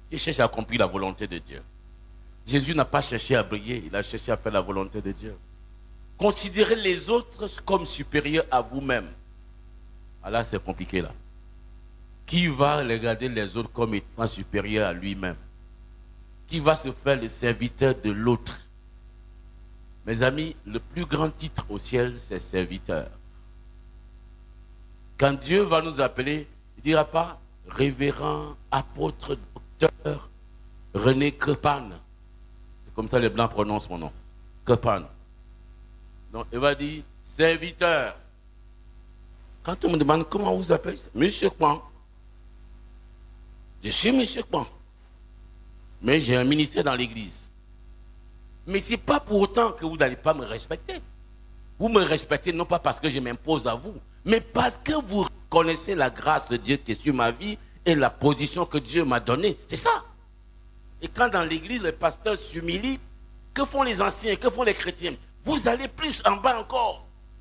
qui cherche à accomplir la volonté de Dieu. Jésus n'a pas cherché à briller, il a cherché à faire la volonté de Dieu. Considérez les autres comme supérieurs à vous-même. Ah là, c'est compliqué là. Qui va regarder les autres comme étant supérieurs à lui-même? Qui va se faire le serviteur de l'autre? Mes amis, le plus grand titre au ciel, c'est serviteur. Quand Dieu va nous appeler, il ne dira pas révérend, apôtre, docteur, René Kepan. C'est comme ça les Blancs prononcent mon nom. Kepan. Donc, il va dire serviteur. Quand on me demande comment vous appelez, Monsieur Kwan. Je suis Monsieur Kwan. Mais j'ai un ministère dans l'église. Mais ce n'est pas pour autant que vous n'allez pas me respecter. Vous me respectez non pas parce que je m'impose à vous, mais parce que vous connaissez la grâce de Dieu qui est sur ma vie et la position que Dieu m'a donnée. C'est ça. Et quand dans l'église, le pasteur s'humilie, que font les anciens, que font les chrétiens? Vous allez plus en bas encore.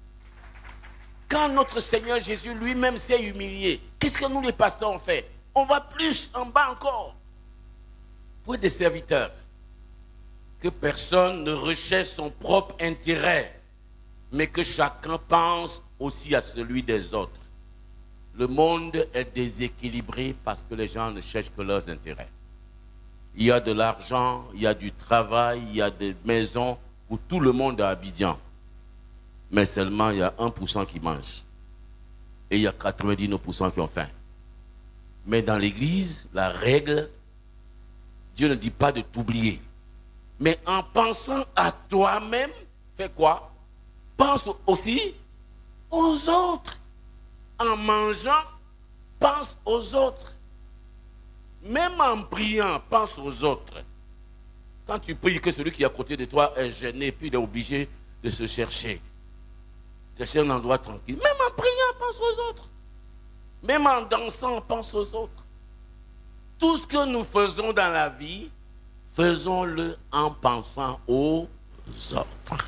Quand notre Seigneur Jésus lui-même s'est humilié, qu'est-ce que nous les pasteurs on fait? On va plus en bas encore. Pour des serviteurs, que personne ne recherche son propre intérêt, mais que chacun pense aussi à celui des autres. Le monde est déséquilibré parce que les gens ne cherchent que leurs intérêts. Il y a de l'argent, il y a du travail, il y a des maisons pour tout le monde à Abidjan. Mais seulement il y a 1% qui mange. Et il y a 99% qui ont faim. Mais dans l'église, la règle, Dieu ne dit pas de t'oublier. Mais en pensant à toi-même, fais quoi? Pense aussi aux autres. En mangeant, pense aux autres. Même en priant, pense aux autres. Quand tu pries que celui qui est à côté de toi est gêné, puis il est obligé de se chercher. Chercher un endroit tranquille. Même en priant, pense aux autres. Même en dansant, pense aux autres. Tout ce que nous faisons dans la vie, faisons-le en pensant aux autres.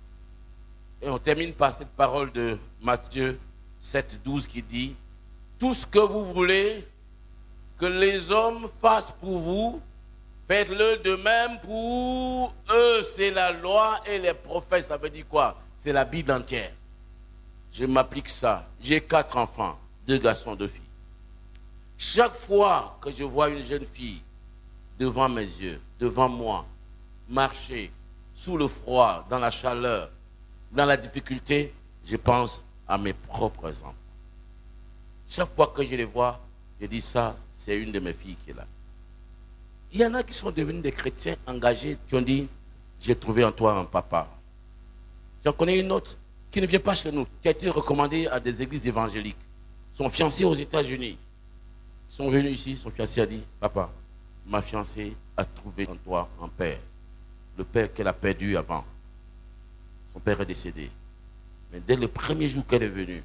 Et on termine par cette parole de Matthieu 7, 12 qui dit « Tout ce que vous voulez que les hommes fassent pour vous, faites-le de même pour eux. » C'est la loi et les prophètes. Ça veut dire quoi? C'est la Bible entière. Je m'applique ça. J'ai 4 enfants, 2 garçons, 2 filles. Chaque fois que je vois une jeune fille devant mes yeux, devant moi, marcher sous le froid, dans la chaleur, dans la difficulté, je pense à mes propres enfants. Chaque fois que je les vois, je dis ça, c'est une de mes filles qui est là. Il y en a qui sont devenus des chrétiens engagés, qui ont dit, j'ai trouvé en toi un papa. J'en connais une autre qui ne vient pas chez nous, qui a été recommandée à des églises évangéliques. Son fiancé aux États-Unis. Ils sont venus ici, son fiancé a dit, papa, ma fiancée a trouvé en toi un père. Le père qu'elle a perdu avant. Son père est décédé. Mais dès le premier jour qu'elle est venue,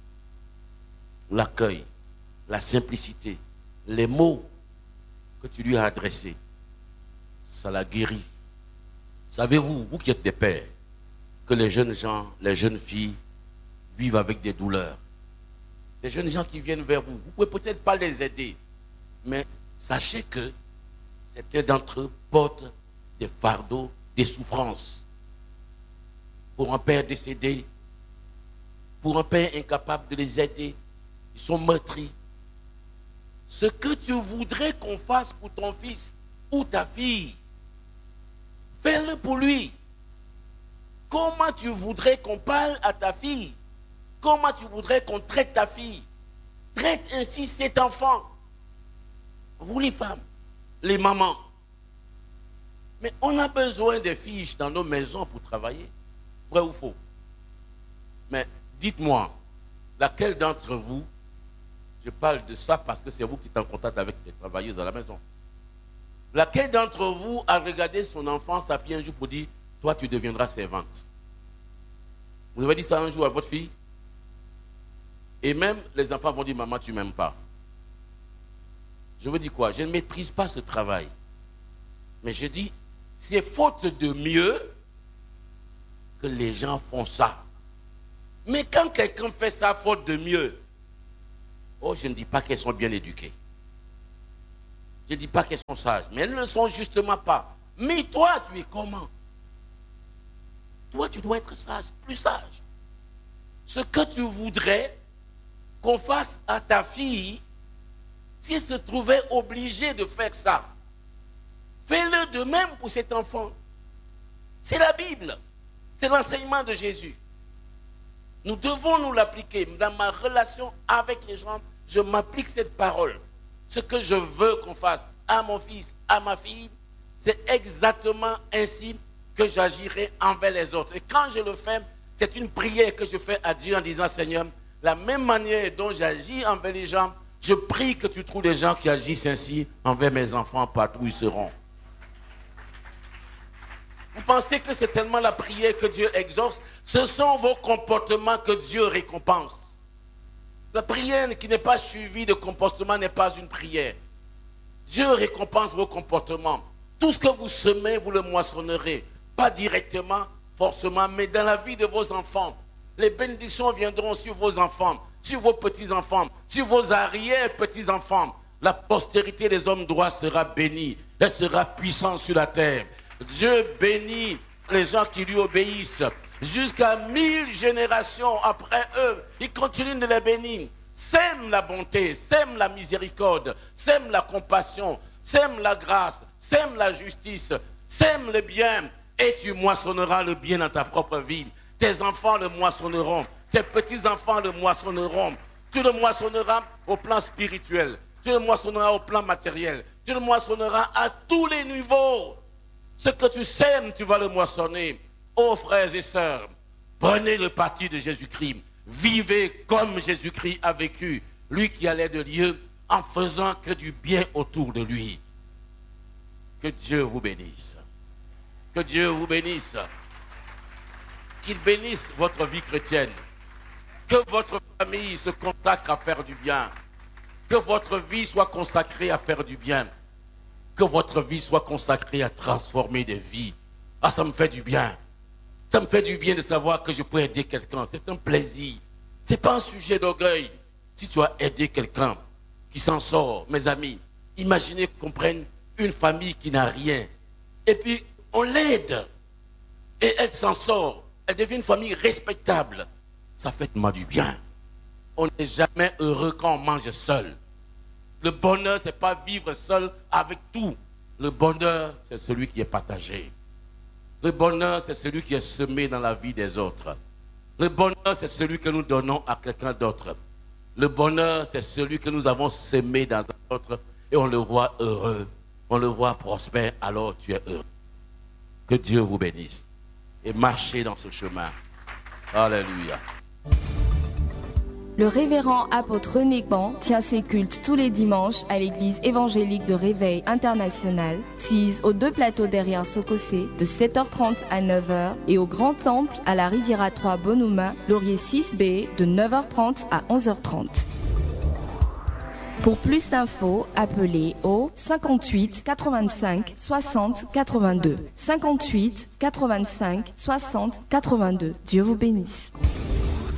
l'accueil, la simplicité, les mots que tu lui as adressés, ça l'a guéri. Savez-vous, vous qui êtes des pères, que les jeunes gens, les jeunes filles vivent avec des douleurs. Les jeunes gens qui viennent vers vous, vous ne pouvez peut-être pas les aider, mais sachez que certains d'entre eux portent des fardeaux, des souffrances. Pour un père décédé, pour un père incapable de les aider, ils sont meurtris. Ce que tu voudrais qu'on fasse pour ton fils ou ta fille, fais-le pour lui. Comment tu voudrais qu'on parle à ta fille? Comment tu voudrais qu'on traite ta fille? Traite ainsi cet enfant. Vous les femmes, les mamans. Mais on a besoin des filles dans nos maisons pour travailler. Vrai ou faux? Mais dites-moi, laquelle d'entre vous, je parle de ça parce que c'est vous qui êtes en contact avec les travailleuses à la maison. Laquelle d'entre vous a regardé son enfant, sa fille un jour pour dire, toi tu deviendras servante? Vous avez dit ça un jour à votre fille? Et même les enfants vont dire, maman tu ne m'aimes pas. Je veux dire quoi? Je ne maîtrise pas ce travail. Mais je dis, c'est faute de mieux que les gens font ça. Mais quand quelqu'un fait ça faute de mieux, oh, je ne dis pas qu'elles sont bien éduquées. Je ne dis pas qu'elles sont sages, mais elles ne le sont justement pas. Mais toi, tu es comment? Toi, tu dois être sage, plus sage. Ce que tu voudrais qu'on fasse à ta fille, si elle se trouvait obligée de faire ça, fais-le de même pour cet enfant. C'est la Bible. C'est l'enseignement de Jésus. Nous devons nous l'appliquer. Dans ma relation avec les gens, je m'applique cette parole. Ce que je veux qu'on fasse à mon fils, à ma fille, c'est exactement ainsi que j'agirai envers les autres. Et quand je le fais, c'est une prière que je fais à Dieu en disant, Seigneur, la même manière dont j'agis envers les gens, je prie que tu trouves des gens qui agissent ainsi envers mes enfants partout où ils seront. Vous pensez que c'est tellement la prière que Dieu exauce? Ce sont vos comportements que Dieu récompense. La prière qui n'est pas suivie de comportement n'est pas une prière. Dieu récompense vos comportements. Tout ce que vous semez, vous le moissonnerez. Pas directement, forcément, mais dans la vie de vos enfants. Les bénédictions viendront sur vos enfants, sur vos petits-enfants, sur vos arrière-petits-enfants. La postérité des hommes droits sera bénie. Elle sera puissante sur la terre. Dieu bénit les gens qui lui obéissent. Jusqu'à 1000 générations après eux, il continue de les bénir. Sème la bonté, sème la miséricorde, sème la compassion, sème la grâce, sème la justice, sème le bien, et tu moissonneras le bien dans ta propre vie. Tes enfants le moissonneront, tes petits-enfants le moissonneront. Tu le moissonneras au plan spirituel, tu le moissonneras au plan matériel, tu le moissonneras à tous les niveaux. Ce que tu sèmes, tu vas le moissonner. Ô frères et sœurs, prenez le parti de Jésus-Christ. Vivez comme Jésus-Christ a vécu, lui qui allait de lieu en faisant que du bien autour de lui. Que Dieu vous bénisse. Que Dieu vous bénisse. Qu'il bénisse votre vie chrétienne. Que votre famille se consacre à faire du bien. Que votre vie soit consacrée à faire du bien. Que votre vie soit consacrée à transformer des vies. Ah, ça me fait du bien. Ça me fait du bien de savoir que je peux aider quelqu'un. C'est un plaisir. Ce n'est pas un sujet d'orgueil. Si tu as aidé quelqu'un qui s'en sort, mes amis, imaginez qu'on prenne une famille qui n'a rien. Et puis, on l'aide. Et elle s'en sort. Elle devient une famille respectable. Ça fait tellement du bien. On n'est jamais heureux quand on mange seul. Le bonheur, ce n'est pas vivre seul avec tout. Le bonheur, c'est celui qui est partagé. Le bonheur, c'est celui qui est semé dans la vie des autres. Le bonheur, c'est celui que nous donnons à quelqu'un d'autre. Le bonheur, c'est celui que nous avons semé dans un autre et on le voit heureux, on le voit prospère, alors tu es heureux. Que Dieu vous bénisse et marchez dans ce chemin. Alléluia. Le révérend apôtre René Ban tient ses cultes tous les dimanches à l'église évangélique de Réveil International, sise aux 2 plateaux derrière Sokosé, de 7h30 à 9h, et au Grand Temple à la Riviera 3 Bonuma, Laurier 6B, de 9h30 à 11h30. Pour plus d'infos, appelez au 58 85 60 82. 58 85 60 82. Dieu vous bénisse.